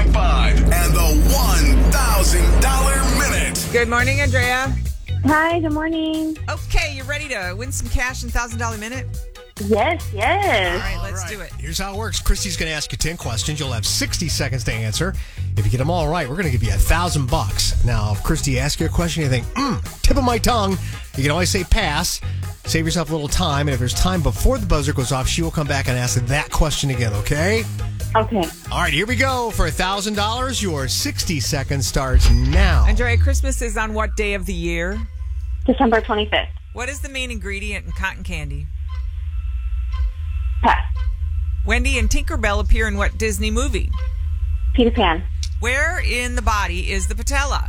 and the $1,000 minute. Good morning, Andrea. Hi, good morning. Okay, you ready to win some cash in $1,000 minute? Yes. All right, let's do it. Here's how it works. Christy's going to ask you 10 questions. You'll have 60 seconds to answer. If you get them all right, we're going to give you $1,000. Now, if Christy asks you a question, you think, tip of my tongue, you can always say pass. Save yourself a little time. And if there's time before the buzzer goes off, she will come back and ask that question again, okay? Okay. All right, here we go. For $1,000, your 60 seconds starts now. Andrea, Christmas is on what day of the year? December 25th. What is the main ingredient in cotton candy? Pass. Wendy and Tinkerbell appear in what Disney movie? Peter Pan. Where in the body is the patella?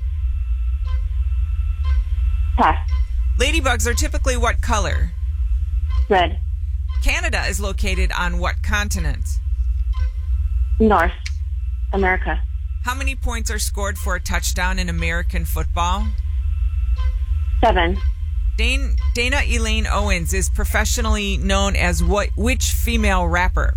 Pass. Ladybugs are typically what color? Red. Canada is located on what continent? North America. How many points are scored for a touchdown in American football? 7. Dana Elaine Owens is professionally known as which female rapper?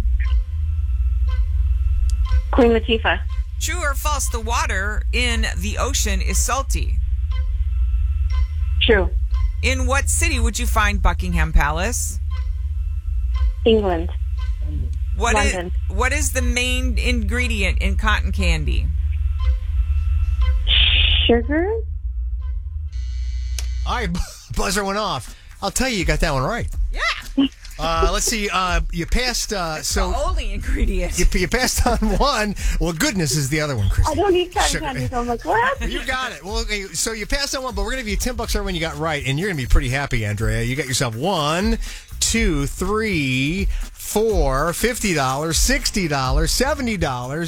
Queen Latifah. True or false, the water in the ocean is salty? True. In what city would you find Buckingham Palace? England. What is the main ingredient in cotton candy? Sugar. All right, buzzer went off. I'll tell you got that one right. Yeah. Let's see. You passed. The only ingredient. You passed on one. Well, goodness is the other one, Christy. I don't eat cotton Sugar. candy, so I'm like, what? You got it. Well, okay, so you passed on one, but we're going to give you $10 every one you got right, and you're going to be pretty happy, Andrea. You got yourself 1, 2, 3, 4, $50, $60, $70,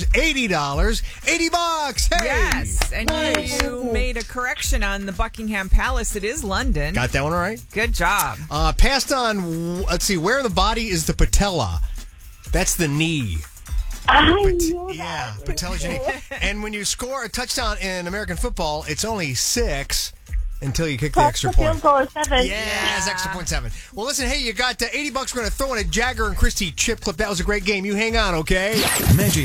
$80, $80. Hey! Yes, and you made a correction on the Buckingham Palace. It is London. Got that one right? Good job. Passed on, let's see, where in the body is the patella? That's the knee. I know that. Yeah, patella's your knee. And when you score a touchdown in American football, it's only 6 until you kick the extra point. Field goal is 7. Yeah, it's extra point 7. Well, listen, hey, you got $80. We're going to throw in a Jagger and Christy chip clip. That was a great game. You hang on, okay? Magic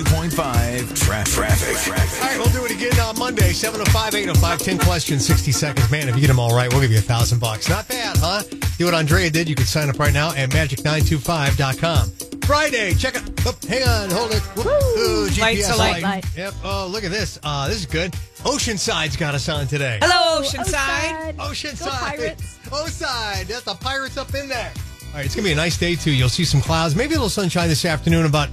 92.5 Traffic. All right, we'll do it again on Monday, 7:05, 8:05, 10 questions, 60 seconds. Man, if you get them all right, we'll give you $1,000. Not bad, huh? Do what Andrea did. You can sign up right now at magic925.com. Friday, check it. Oh, hang on, hold it. Ooh, GPS Lights are light. Yep. Oh, look at this. This is good. Oceanside's got us on today. Hello, Oceanside. Oceanside. Go Pirates. Oceanside. That's the Pirates up in there. All right, it's going to be a nice day, too. You'll see some clouds. Maybe a little sunshine this afternoon, about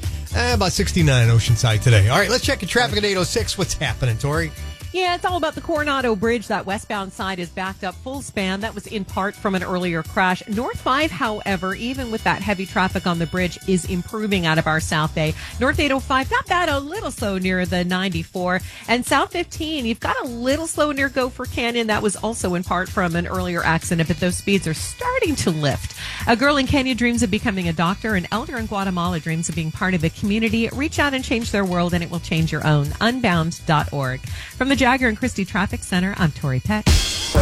69 Oceanside today. All right, let's check the traffic at 8:06. What's happening, Tori? Yeah, it's all about the Coronado Bridge. That westbound side is backed up full span. That was in part from an earlier crash. North 5, however, even with that heavy traffic on the bridge, is improving out of our South Bay. North 805, not bad, a little slow near the 94. And South 15, you've got a little slow near Gopher Canyon. That was also in part from an earlier accident, but those speeds are starting to lift. A girl in Kenya dreams of becoming a doctor. An elder in Guatemala dreams of being part of a community. Reach out and change their world, and it will change your own. Unbound.org. From the Jagger and Christie Traffic Center, I'm Tori Peck.